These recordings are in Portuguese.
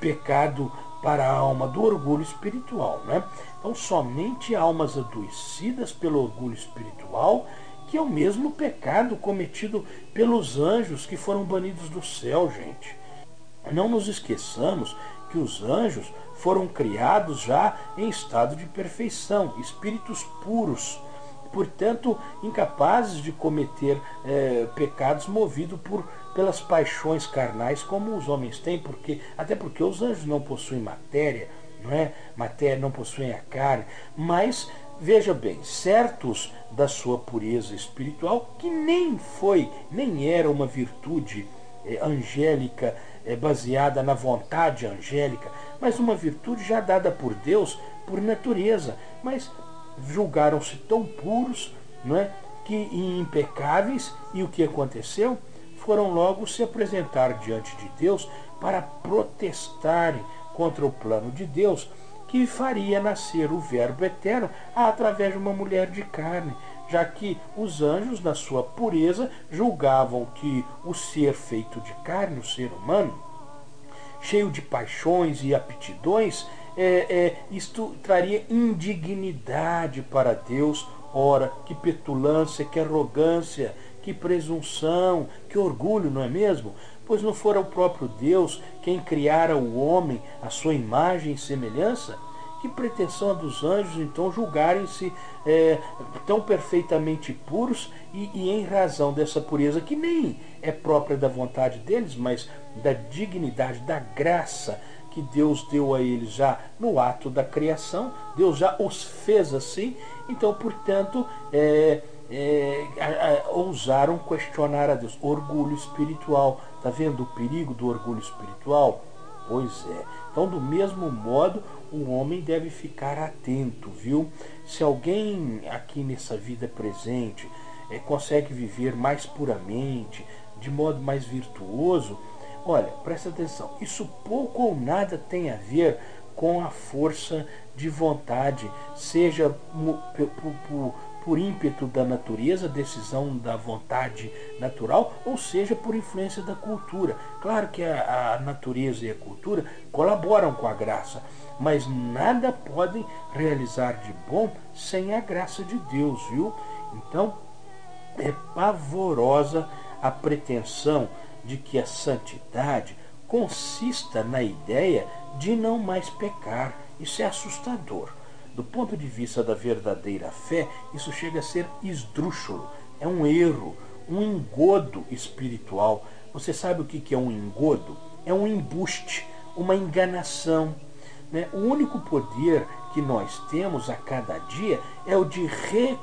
pecado para a alma do orgulho espiritual, né? Então, somente almas adoecidas pelo orgulho espiritual, que é o mesmo pecado cometido pelos anjos que foram banidos do céu, gente. Não nos esqueçamos que os anjos foram criados já em estado de perfeição, espíritos puros, portanto incapazes de cometer pecados movidos pelas paixões carnais como os homens têm, até porque os anjos não possuem matéria, não é? Matéria, não possuem a carne, mas veja bem, certos da sua pureza espiritual, que nem era uma virtude angélica, baseada na vontade angélica, mas uma virtude já dada por Deus, por natureza, mas julgaram-se tão puros, não é, e impecáveis, e o que aconteceu? Foram logo se apresentar diante de Deus para protestarem contra o plano de Deus, que faria nascer o Verbo eterno através de uma mulher de carne, já que os anjos, na sua pureza, julgavam que o ser feito de carne, o ser humano, cheio de paixões e aptidões, isto traria indignidade para Deus. Ora, que petulância, que arrogância, que presunção, que orgulho, não é mesmo? Pois não fora o próprio Deus quem criara o homem à sua imagem e semelhança? Que pretensão a dos anjos, então, julgarem-se tão perfeitamente puros e em razão dessa pureza, que nem é própria da vontade deles, mas da dignidade, da graça que Deus deu a eles já no ato da criação. Deus já os fez assim, então, portanto, ousaram questionar a Deus. Orgulho espiritual. Está vendo o perigo do orgulho espiritual? Pois é. Então, do mesmo modo, o homem deve ficar atento, viu? Se alguém aqui nessa vida presente consegue viver mais puramente, de modo mais virtuoso, olha, presta atenção, isso pouco ou nada tem a ver com a força de vontade, seja por ímpeto da natureza, decisão da vontade natural, ou seja, por influência da cultura. Claro que a natureza e a cultura colaboram com a graça, mas nada podem realizar de bom sem a graça de Deus, viu? Então, é pavorosa a pretensão de que a santidade consista na ideia de não mais pecar. Isso é assustador. Do ponto de vista da verdadeira fé, isso chega a ser esdrúxulo. É um erro, um engodo espiritual. Você sabe o que é um engodo? É um embuste, uma enganação, né? O único poder que nós temos a cada dia é o de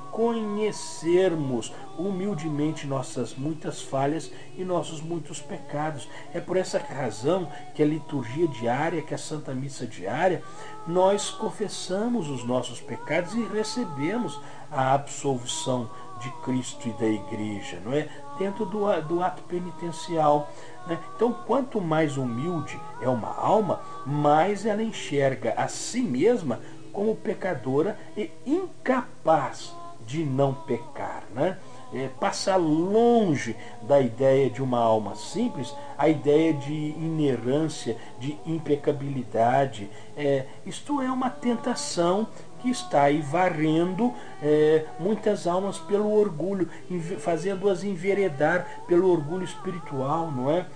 reconhecermos humildemente nossas muitas falhas e nossos muitos pecados. É por essa razão que a liturgia diária, que a Santa Missa diária, nós confessamos os nossos pecados e recebemos a absolvição de Cristo e da Igreja, não é? Dentro do ato penitencial, né? Então, quanto mais humilde é uma alma, mais ela enxerga a si mesma como pecadora e incapaz de não pecar, né? Passa longe da ideia de uma alma simples, a ideia de inerrância, de impecabilidade. Isto é uma tentação que está aí varrendo muitas almas pelo orgulho, fazendo-as enveredar pelo orgulho espiritual, não é?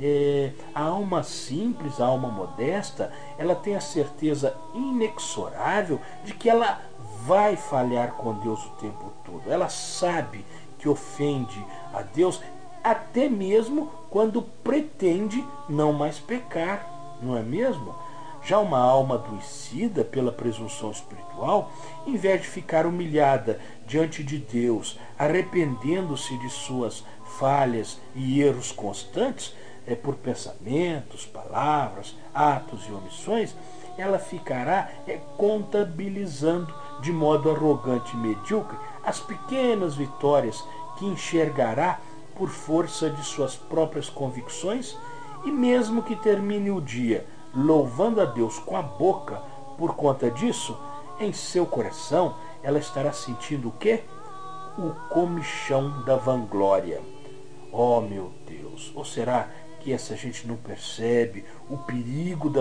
A alma simples, a alma modesta, ela tem a certeza inexorável de que ela vai falhar com Deus o tempo todo. Ela sabe que ofende a Deus, até mesmo quando pretende não mais pecar, não é mesmo? Já uma alma adoecida pela presunção espiritual, em vez de ficar humilhada diante de Deus, arrependendo-se de suas falhas e erros constantes, por pensamentos, palavras, atos e omissões, ela ficará contabilizando de modo arrogante e medíocre as pequenas vitórias que enxergará por força de suas próprias convicções, e mesmo que termine o dia louvando a Deus com a boca por conta disso, em seu coração ela estará sentindo o quê? O comichão da vanglória. Oh, meu Deus! Ou será que essa gente não percebe o perigo da